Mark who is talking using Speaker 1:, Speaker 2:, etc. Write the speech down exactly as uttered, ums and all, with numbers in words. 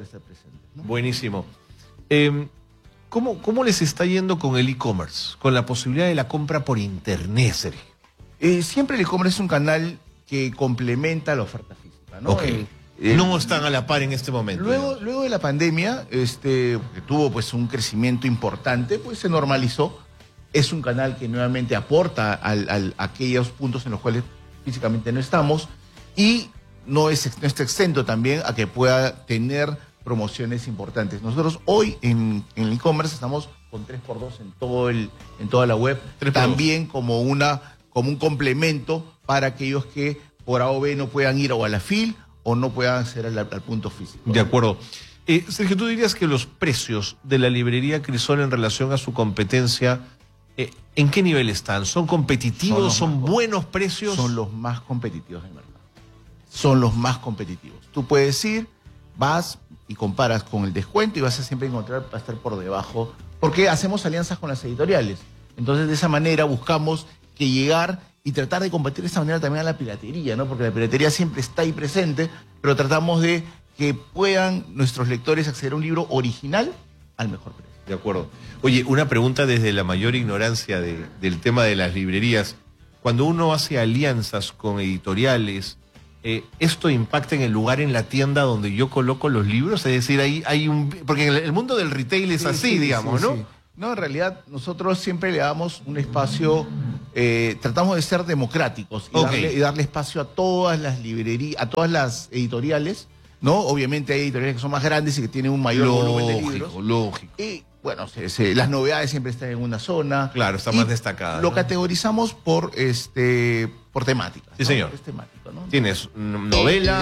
Speaker 1: estar presentes, ¿no?
Speaker 2: Buenísimo. Eh, ¿cómo, ¿Cómo les está yendo con el e-commerce? Con la posibilidad de la compra por internet, Sergio.
Speaker 1: Eh, siempre el e-commerce es un canal que complementa la oferta física, ¿no?
Speaker 2: Ok.
Speaker 1: Eh, eh,
Speaker 2: no están a la par en este momento.
Speaker 1: Luego, luego de la pandemia, este, que tuvo pues un crecimiento importante, pues se normalizó. Es un canal que nuevamente aporta al, al, a aquellos puntos en los cuales físicamente no estamos y no, es, no está exento también a que pueda tener promociones importantes. Nosotros hoy en, en el e-commerce estamos con tres por dos en, todo el, en toda la web, también como, una, como un complemento para aquellos que por A o B no puedan ir o a la fil o no puedan acceder al, al punto físico.
Speaker 2: De acuerdo. Eh, Sergio, ¿tú dirías que los precios de la librería Crisol en relación a su competencia, eh, ¿en qué nivel están? ¿Son competitivos? ¿Son, ¿Son buenos precios?
Speaker 1: Son los más competitivos del mercado. Son los más competitivos. Tú puedes ir, vas y comparas con el descuento y vas a siempre encontrar, va a estar por debajo, porque hacemos alianzas con las editoriales. Entonces, de esa manera buscamos que llegar y tratar de combatir de esta manera también a la piratería, ¿no? Porque la piratería siempre está ahí presente, pero tratamos de que puedan nuestros lectores acceder a un libro original al mejor precio.
Speaker 2: De acuerdo. Oye, una pregunta desde la mayor ignorancia de, del tema de las librerías. Cuando uno hace alianzas con editoriales, eh, ¿esto impacta en el lugar en la tienda donde yo coloco los libros? Es decir, ahí hay un... Porque en el, el mundo del retail es
Speaker 1: sí,
Speaker 2: así,
Speaker 1: sí,
Speaker 2: digamos,
Speaker 1: sí,
Speaker 2: ¿no?
Speaker 1: Sí. No, en realidad nosotros siempre le damos un espacio, eh, tratamos de ser democráticos y,
Speaker 2: Okay.
Speaker 1: darle, y darle espacio a todas las librerías, a todas las editoriales, ¿no? Obviamente hay editoriales que son más grandes y que tienen un mayor
Speaker 2: Lógico,
Speaker 1: volumen de libros.
Speaker 2: lógico.
Speaker 1: Y bueno, se, se, las novedades siempre están en una zona.
Speaker 2: Claro, está
Speaker 1: y
Speaker 2: más destacada.
Speaker 1: Lo
Speaker 2: ¿no?
Speaker 1: categorizamos por este por temáticas.
Speaker 2: Sí,
Speaker 1: ¿no?
Speaker 2: señor.
Speaker 1: Es temático, ¿no?
Speaker 2: Tienes novela,